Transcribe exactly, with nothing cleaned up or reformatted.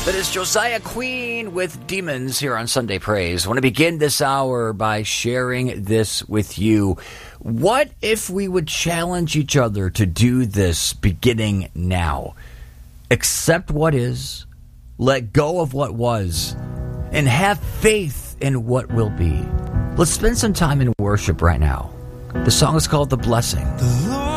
That is Josiah Queen with Demons here on Sunday Praise. I want to begin this hour by sharing this with you. What if we would challenge each other to do this beginning now? Accept what is, let go of what was, and have faith in what will be. Let's spend some time in worship right now. The song is called The Blessing. The Lord